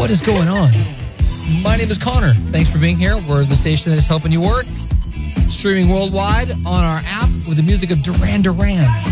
What is going on? My name is Connor. Thanks for being here. We're the station that is helping you work. Streaming worldwide on our app with the music of Duran Duran.